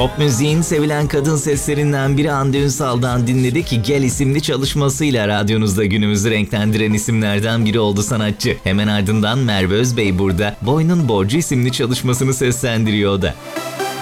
Pop müziğin sevilen kadın seslerinden biri Hande Ünsal'dan dinledik. Gel isimli çalışmasıyla radyonuzda günümüzü renklendiren isimlerden biri oldu sanatçı. Hemen ardından Merve Özbey burada Boynun Borcu isimli çalışmasını seslendiriyor o da.